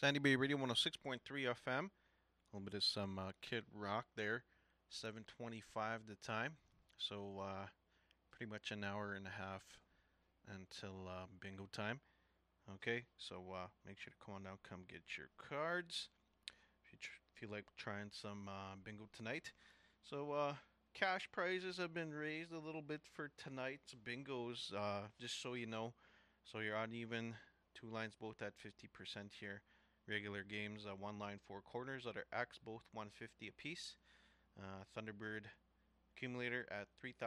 Sandy Bay Radio 106.3 FM. A little bit of some Kid Rock there. 7:25 the time. So pretty much an hour and a half until bingo time. Okay, so make sure to come on down, come get your cards. If you feel like trying some bingo tonight. So cash prizes have been raised a little bit for tonight's bingos. Just so you know, so you're on even. Two lines both at 50% here. Regular games, one line, four corners. Other X both 150 apiece. Thunderbird accumulator at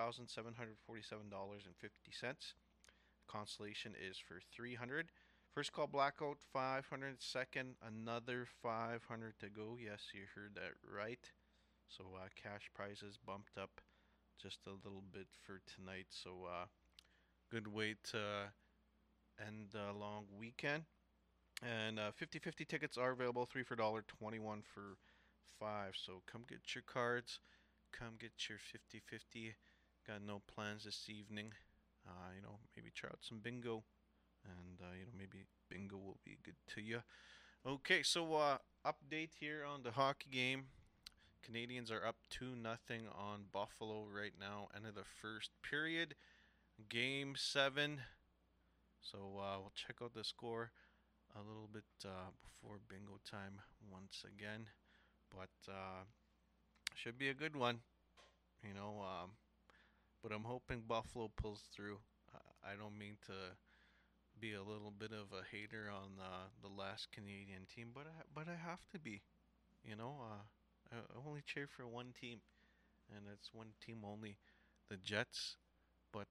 $3,747.50. Constellation is for 300. First call blackout 500. Second, another 500 to go. Yes, you heard that right. So cash prizes bumped up just a little bit for tonight. So good way to end a long weekend. And 50-50 tickets are available. 3 for $1, 21 for 5. So come get your cards. Come get your 50-50. Got no plans this evening. Maybe try out some bingo. And, maybe bingo will be good to you. Okay, so update here on the hockey game. Canadians are up 2-0 on Buffalo right now. End of the first period. Game 7. So we'll check out the score a little bit before bingo time once again. But should be a good one, you know. But I'm hoping Buffalo pulls through. I don't mean to be a little bit of a hater on the last Canadian team, but I have to be. You know, I only cheer for one team, and it's one team only, the Jets. But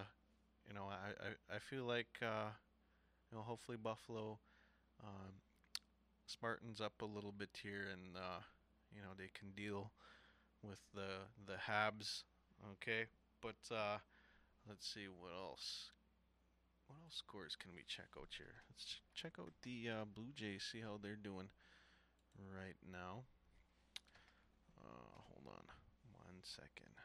I feel like hopefully Buffalo um, smartens up a little bit here, and they can deal with the Habs. Okay, but let's see what else. What else scores can we check out here? Let's check out the Blue Jays. See how they're doing right now. Hold on, 1 second.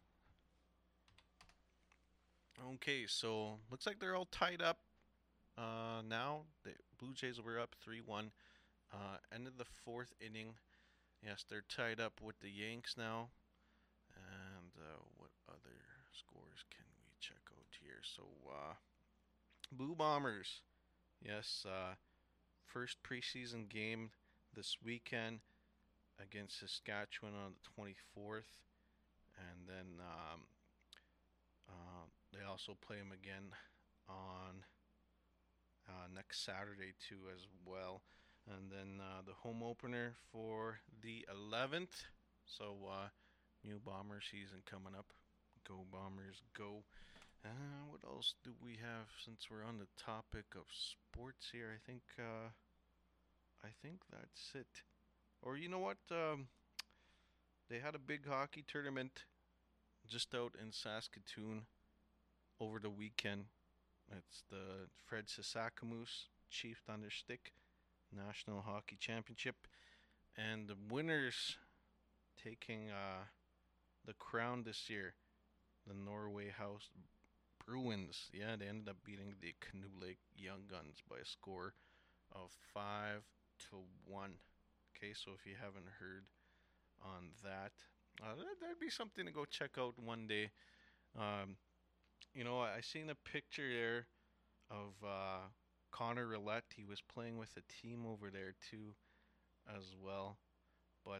Okay, so looks like they're all tied up. Now the Blue Jays were up 3-1. End of the fourth inning. Yes, they're tied up with the Yanks now. And what other scores can we check out here? So, Blue Bombers. Yes, first preseason game this weekend against Saskatchewan on the 24th. And then they also play them again on next Saturday, too, as well. And then the home opener for the 11th. So, new Bomber season coming up. Go Bombers, go. What else do we have since we're on the topic of sports here? I think that's it. Or you know what? They had a big hockey tournament just out in Saskatoon over the weekend. It's the Fred Sasakamoose Chief Thunderstick National Hockey Championship, and the winners taking the crown this year, the Norway House Bruins. Yeah, they ended up beating the Canoe Lake Young Guns by a score of 5-1. Okay, so if you haven't heard on that, that'd be something to go check out one day. Um, I seen a picture there of Connor Roulette. He was playing with a team over there too, as well. But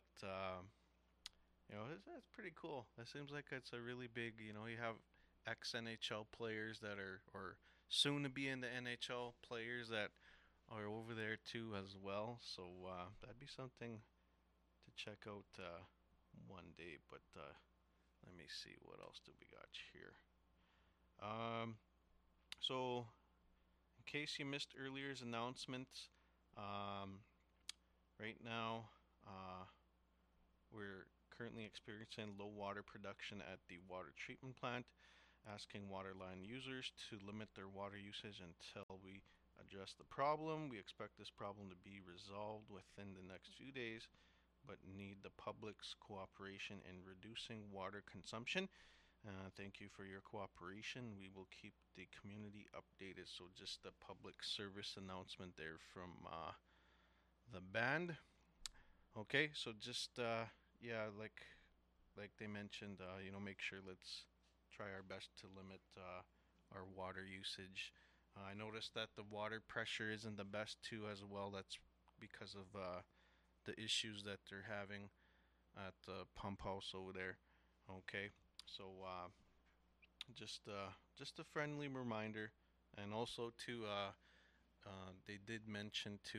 that's pretty cool. That seems like it's a really big. You have ex NHL players that are, or soon to be in the NHL players that are over there too as well. So that'd be something to check out one day. But let me see what else do we got here. Um, so in case you missed earlier's announcements, um, right now we're currently experiencing low water production at the water treatment plant, asking waterline users to limit their water usage until we address the problem. We expect this problem to be resolved within the next few days, but need the public's cooperation in reducing water consumption. Thank you for your cooperation. We will keep the community updated. So just a public service announcement there from the band. Okay, so just yeah, like they mentioned, make sure let's try our best to limit our water usage. I noticed that the water pressure isn't the best too as well. That's because of the issues that they're having at the pump house over there. Okay, so just a friendly reminder, and also to they did mention to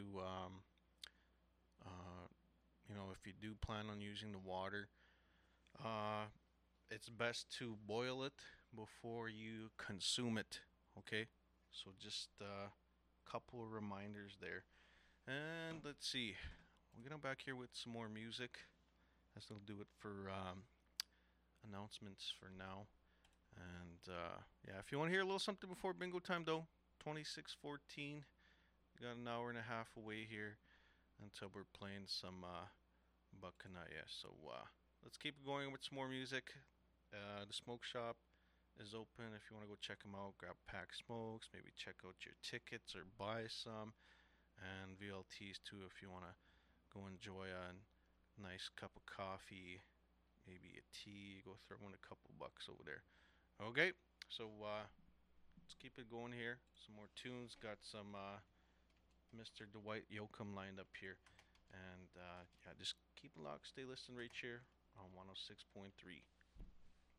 uh, if you do plan on using the water, uh, it's best to boil it before you consume it. Okay, so just a couple of reminders there. And let's see, we're gonna back here with some more music. That's gonna do it for announcements for now. And yeah, if you want to hear a little something before bingo time, though, 26:14. We got an hour and a half away here until we're playing some Bacanaya. So let's keep going with some more music. The smoke shop is open if you want to go check them out. Grab pack smokes, maybe check out your tickets or buy some, and VLTs too if you want to go enjoy a nice cup of coffee, maybe a tea. Go throw in a couple bucks over there. Okay, so let's keep it going here. Some more tunes. Got some Mr. Dwight Yoakam lined up here. And yeah, just keep it locked. Stay listening right here on 106.3.